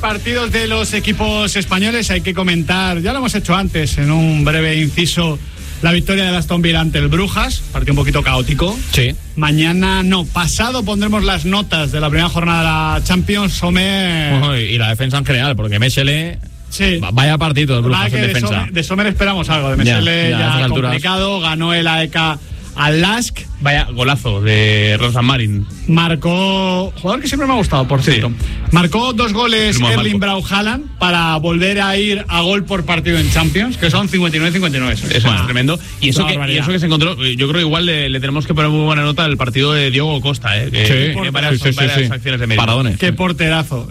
partidos de los equipos españoles. Hay que comentar, ya lo hemos hecho antes en un breve inciso, la victoria del Aston Villa ante el Brujas, partido un poquito caótico. Sí. Pasado pondremos las notas de la primera jornada de la Champions. Y la defensa en general, porque Mesele... Sí. Vaya partido el Brujas en defensa. De Sommer esperamos algo, de Mesele ya complicado, ganó el AEK al Lask. Vaya golazo de Rosan Marin. Marcó, jugador que siempre me ha gustado, por cierto. Sí. Marcó 2 goles Erling Braut Haaland para volver a ir a gol por partido en Champions, que son 59-59. Eso es tremendo. Y eso que se encontró, yo creo que igual le tenemos que poner muy buena nota al partido de Diogo Costa, que tiene varias acciones de mérito. Paradones. Qué porterazo.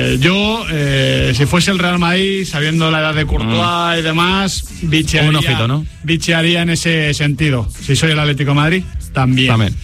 Si fuese el Real Madrid, sabiendo la edad de Courtois y demás, bichearía en ese sentido. Si soy el Atlético de Madrid, también.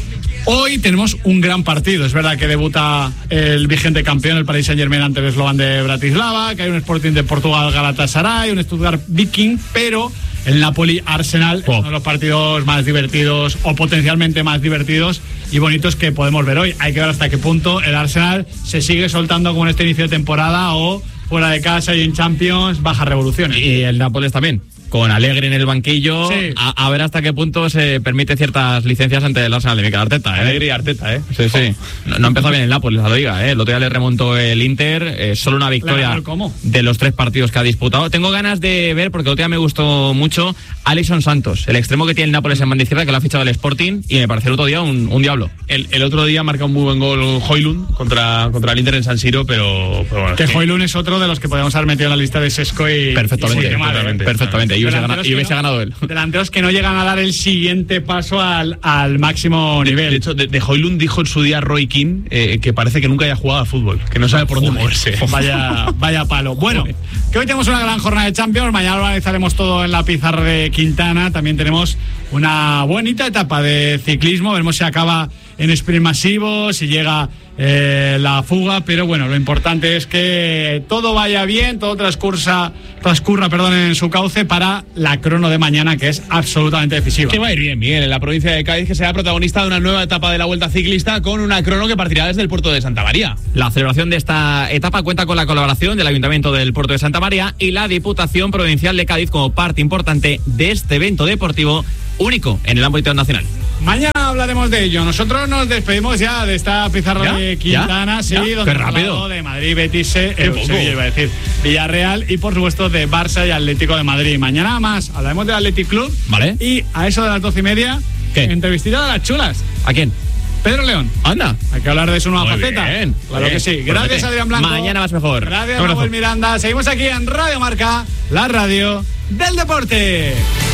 Hoy tenemos un gran partido. Es verdad que debuta el vigente campeón, el Paris Saint-Germain, ante el Slovan de Bratislava, que hay un Sporting de Portugal, Galatasaray, un Stuttgart Viking, pero el Napoli-Arsenal es uno de los partidos más divertidos o potencialmente más divertidos y bonitos que podemos ver hoy. Hay que ver hasta qué punto el Arsenal se sigue soltando como en este inicio de temporada o fuera de casa y en Champions baja revoluciones. Y el Nápoles también, con Allegri en el banquillo, sí. a ver hasta qué punto se permite ciertas licencias ante el Arsenal de Mikel Arteta. Allegri y Arteta, Sí. No empezó bien el Nápoles, lo diga, El otro día le remontó el Inter, solo una victoria de los 3 partidos que ha disputado. Tengo ganas de ver, porque el otro día me gustó mucho, Alisson Santos, el extremo que tiene el Nápoles en banda izquierda, que lo ha fichado el Sporting, y me pareció el otro día un diablo. El otro día marca un muy buen gol Højlund contra el Inter en San Siro, pero bueno. Que Højlund es otro de los que podemos haber metido en la lista de Sesco y... Perfectamente. Y hubiese ganado él. Delanteros que no llegan a dar el siguiente paso al máximo nivel. De hecho, de Højlund dijo en su día Roy Keane que parece que nunca haya jugado a fútbol, que no sabe por dónde moverse. Vaya palo. Bueno, que hoy tenemos una gran jornada de Champions. Mañana lo analizaremos todo en la pizarra de Quintana. También tenemos una bonita etapa de ciclismo. Veremos si acaba en sprint masivo, si llega la fuga, pero bueno, lo importante es que todo vaya bien, todo transcurra en su cauce para la crono de mañana, que es absolutamente decisiva. Que va a ir bien en la provincia de Cádiz, que será protagonista de una nueva etapa de la Vuelta Ciclista con una crono que partirá desde el puerto de Santa María. La celebración de esta etapa cuenta con la colaboración del Ayuntamiento del Puerto de Santa María y la Diputación Provincial de Cádiz como parte importante de este evento deportivo único en el ámbito nacional. Mañana hablaremos de ello. Nosotros nos despedimos ya de esta pizarra de Quintana, donde hemos hablado de Madrid, Betis, Sevilla, iba a decir, Villarreal y por supuesto de Barça y Atlético de Madrid. Mañana más hablaremos del Athletic Club, ¿vale? Y a eso de las 12:30, entrevistita de las chulas. ¿A quién? Pedro León. Anda. Hay que hablar de su nueva faceta. Claro que sí. Gracias, Adrián Blanco. Mañana más mejor. Gracias, Raúl Miranda. Seguimos aquí en Radio Marca, la radio del deporte.